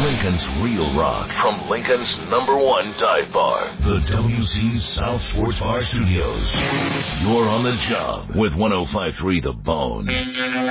Lincoln's Real Rock from Lincoln's #1 dive bar, the WC South Sports Bar Studios. You're on the job with 105.3 The Bone.